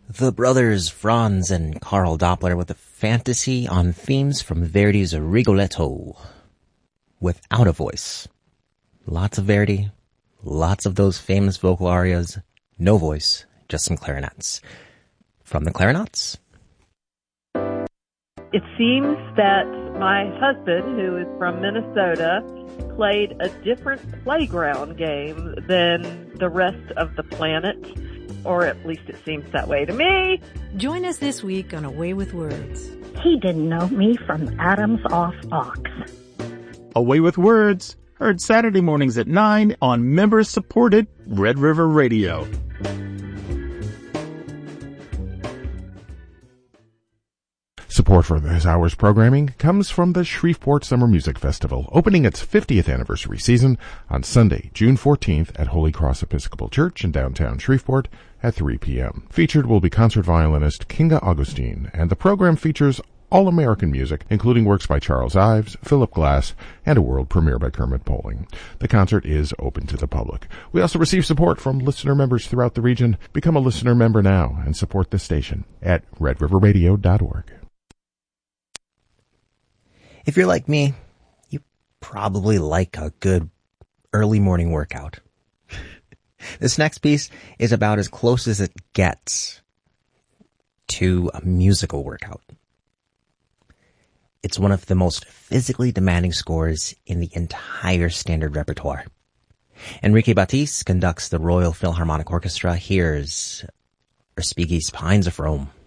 The brothers Franz and Karl Doppler with a fantasy on themes from Verdi's Rigoletto. Without a voice. Lots of Verdi, lots of those famous vocal arias, no voice, just some clarinets. From the Clarinets. It seems that my husband, who is from Minnesota, played a different playground game than the rest of the planet, or at least it seems that way to me. Join us this week on A Way with Words. He didn't know me from Adam's off ox. A Way with Words, heard Saturday mornings at 9 on member-supported Red River Radio. Support for this hour's programming comes from the Shreveport Summer Music Festival, opening its 50th anniversary season on Sunday, June 14th at Holy Cross Episcopal Church in downtown Shreveport at 3 p.m. Featured will be concert violinist Kinga Augustine, and the program features all-American music, including works by Charles Ives, Philip Glass, and a world premiere by Kermit Poling. The concert is open to the public. We also receive support from listener members throughout the region. Become a listener member now and support this station at redriverradio.org. If you're like me, you probably like a good early morning workout. This next piece is about as close as it gets to a musical workout. It's one of the most physically demanding scores in the entire standard repertoire. Enrique Batiste conducts the Royal Philharmonic Orchestra. Here's Respighi's Pines of Rome.